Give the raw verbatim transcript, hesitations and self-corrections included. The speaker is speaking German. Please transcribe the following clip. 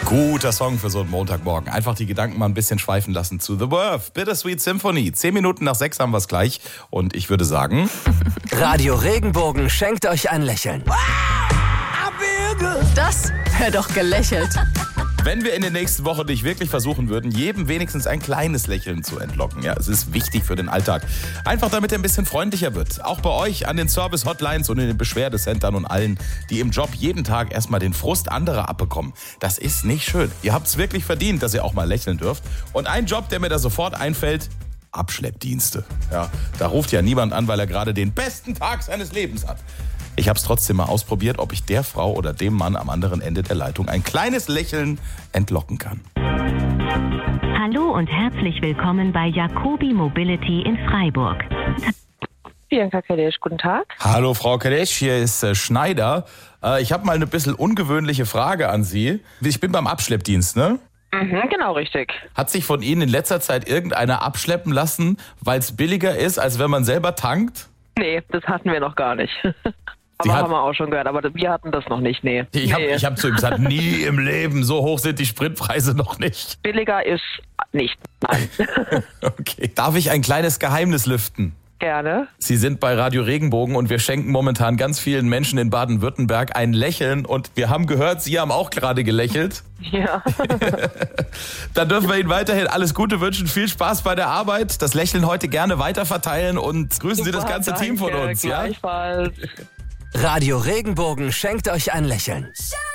Guter Song für so einen Montagmorgen. Einfach die Gedanken mal ein bisschen schweifen lassen zu The Worth, Bittersweet Symphony. Zehn Minuten nach sechs haben wir es gleich. Und ich würde sagen... Radio Regenbogen schenkt euch ein Lächeln. Das wäre doch gelächelt. Wenn wir in den nächsten Wochen nicht wirklich versuchen würden, jedem wenigstens ein kleines Lächeln zu entlocken. Ja, es ist wichtig für den Alltag. Einfach damit er ein bisschen freundlicher wird. Auch bei euch an den Service-Hotlines und in den Beschwerdecentern und allen, die im Job jeden Tag erstmal den Frust anderer abbekommen. Das ist nicht schön. Ihr habt es wirklich verdient, dass ihr auch mal lächeln dürft. Und ein Job, der mir da sofort einfällt, Abschleppdienste. Ja, da ruft ja niemand an, weil er gerade den besten Tag seines Lebens hat. Ich habe es trotzdem mal ausprobiert, ob ich der Frau oder dem Mann am anderen Ende der Leitung ein kleines Lächeln entlocken kann. Hallo und herzlich willkommen bei Jacobi Mobility in Freiburg. Bianca Kadesch, guten Tag. Hallo Frau Kadesch, hier ist äh, Schneider. Äh, ich habe mal eine bisschen ungewöhnliche Frage an Sie. Ich bin beim Abschleppdienst, ne? Mhm, genau richtig. Hat sich von Ihnen in letzter Zeit irgendeiner abschleppen lassen, weil es billiger ist, als wenn man selber tankt? Nee, das hatten wir noch gar nicht. Sie aber hat- haben wir auch schon gehört, aber wir hatten das noch nicht, nee. Ich habe nee. ich hab zu ihm gesagt, nie im Leben, so hoch sind die Spritpreise noch nicht. Billiger ist nicht. Nein. Okay. Darf ich ein kleines Geheimnis lüften? Gerne. Sie sind bei Radio Regenbogen und wir schenken momentan ganz vielen Menschen in Baden-Württemberg ein Lächeln und wir haben gehört, Sie haben auch gerade gelächelt. Ja. Dann dürfen wir Ihnen weiterhin alles Gute wünschen, viel Spaß bei der Arbeit, das Lächeln heute gerne weiterverteilen und grüßen Sie das Super, ganze danke, Team von uns. Ja? Gleichfalls. Radio Regenbogen schenkt euch ein Lächeln. Schau